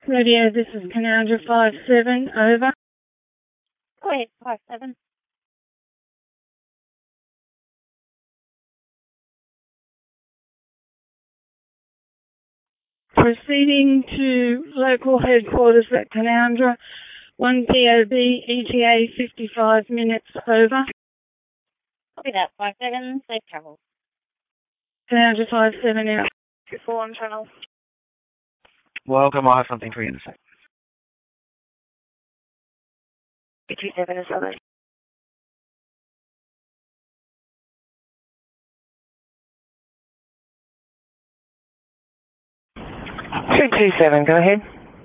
Radio, this is Canandra 57, over. Go ahead, 57. Proceeding to local headquarters at Canandra, 1 POB, ETA 55 minutes, over. Copy that, 57, safe travel. Canandra 57 out. 4 on channel. Welcome, I have something for you in a sec. 227 is over. Go ahead.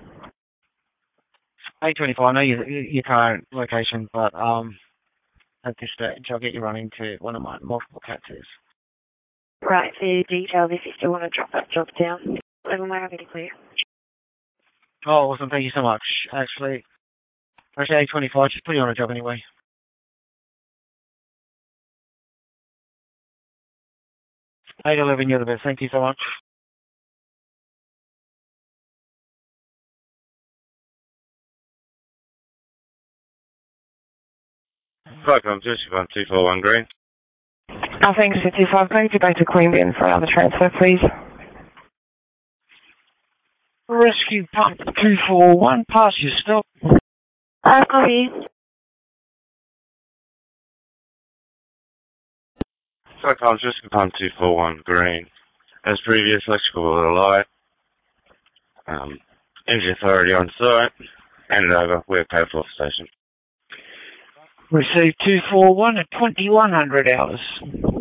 825, I know your current location, but at this stage I'll get you running to one of my multiple CAT-2s. Right, the details if you still want to drop that job down. Level where I'm getting clear. Oh, awesome, thank you so much. Actually 825, just put you on a job anyway. 811, you're the best, thank you so much. Welcome, Joseph on 241 Green. Thanks, 55. Can I get you back to Queanbeyan for another transfer, please? Rescue Pump 241, pass your stop. Copy. Welcome, Joseph on 241 Green. As previous, electrical will light. Engine authority on site. Hand it over, we're paid for station. Receive 241 at 2100 hours.